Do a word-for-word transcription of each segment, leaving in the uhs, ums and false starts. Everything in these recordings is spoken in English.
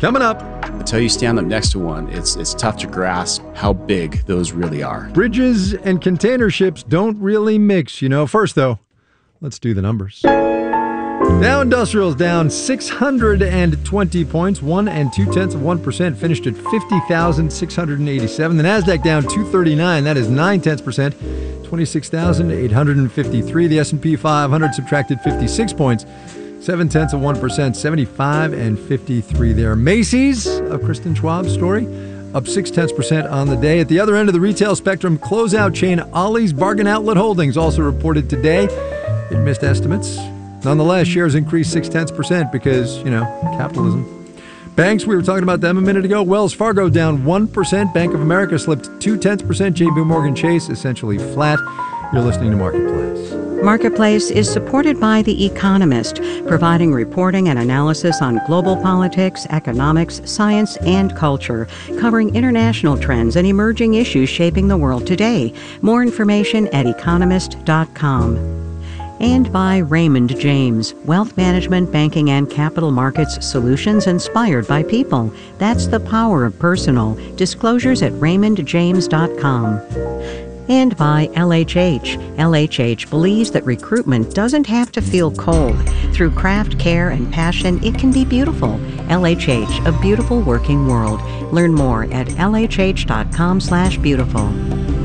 Coming up. Until you stand up next to one, it's it's tough to grasp how big those really are. Bridges and container ships don't really mix, you know. First, though, let's do the numbers. Dow Industrial's down six hundred twenty points, one and two tenths of one percent, finished at fifty thousand six hundred eighty-seven. The Nasdaq down two thirty-nine, that is nine tenths percent, twenty-six thousand eight hundred fifty-three. The S and P five hundred subtracted fifty-six points, seven tenths of one percent, seventy-five and fifty-three there. Macy's, a Kristen Schwab story, up six tenths percent on the day. At the other end of the retail spectrum, closeout chain Ollie's Bargain Outlet Holdings also reported today. It missed estimates. Nonetheless, shares increased six tenths percent because, you know, capitalism. Banks, we were talking about them a minute ago. Wells Fargo down one percent. Bank of America slipped two tenths percent. J P Morgan Chase essentially flat. You're listening to Marketplace. Marketplace is supported by The Economist, providing reporting and analysis on global politics, economics, science, and culture, covering international trends and emerging issues shaping the world today. More information at economist dot com. And by Raymond James, wealth management, banking, and capital markets solutions inspired by people. That's the power of personal. Disclosures at raymond james dot com. And by L H H. L H H believes that recruitment doesn't have to feel cold. Through craft, care, and passion, it can be beautiful. L H H, a beautiful working world. Learn more at L H H dot com slash beautiful.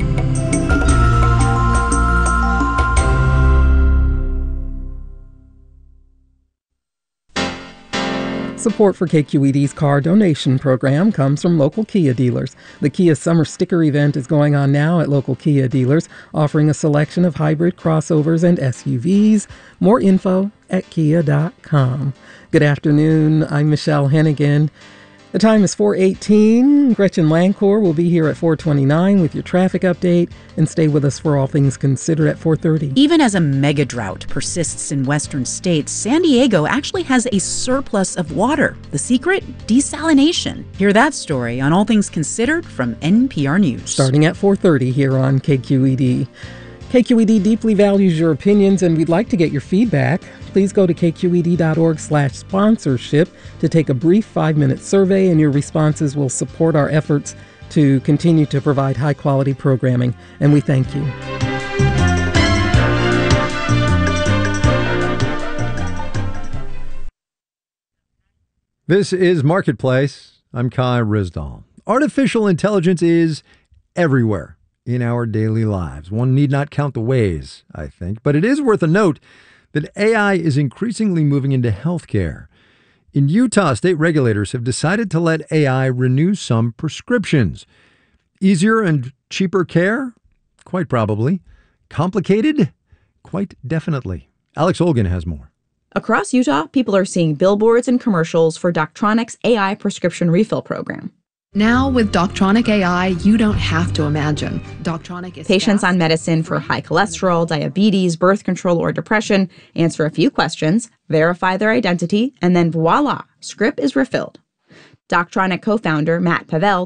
Support for K Q E D's car donation program comes from local Kia dealers. The Kia Summer Sticker event is going on now at local Kia dealers, offering a selection of hybrid crossovers and S U Vs. More info at kia dot com. Good afternoon. I'm Michelle Hennigan. The time is four eighteen. Gretchen Lancour will be here at four twenty-nine with your traffic update, and stay with us for All Things Considered at four thirty. Even as a mega drought persists in western states, San Diego actually has a surplus of water. The secret? Desalination. Hear that story on All Things Considered from N P R News. Starting at four thirty here on K Q E D. K Q E D deeply values your opinions, and we'd like to get your feedback. Please go to k q e d dot org slash sponsorship to take a brief five-minute survey, and your responses will support our efforts to continue to provide high-quality programming, and we thank you. This is Marketplace. I'm Kai Rizdal. Artificial intelligence is everywhere in our daily lives. One need not count the ways, I think, but it is worth a note that A I is increasingly moving into healthcare. In Utah, state regulators have decided to let A I renew some prescriptions. Easier and cheaper care? Quite probably. Complicated? Quite definitely. Alex Olgin has more. Across Utah, people are seeing billboards and commercials for Doctronic's A I prescription refill program. Now, with Doctronic A I, you don't have to imagine. Doctronic is Patients fast. on medicine for high cholesterol, diabetes, birth control, or depression answer a few questions, verify their identity, and then voila, script is refilled. Doctronic co-founder Matt Pavel